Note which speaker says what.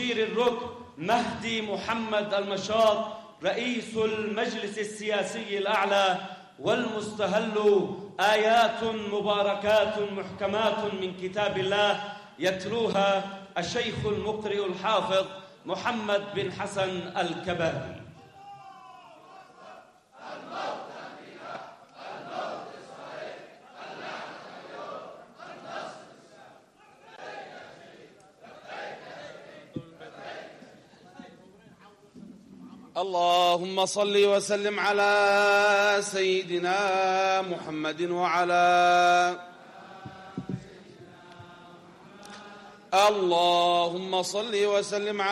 Speaker 1: مشير الركن مهدي محمد المشاط رئيس المجلس السياسي الأعلى، والمستهل آيات مباركات محكمات من كتاب الله يتلوها الشيخ المقرئ الحافظ محمد بن حسن الكباري.
Speaker 2: اللهم صل وسلم على سيدنا محمد وعلى اللهم صل وسلم على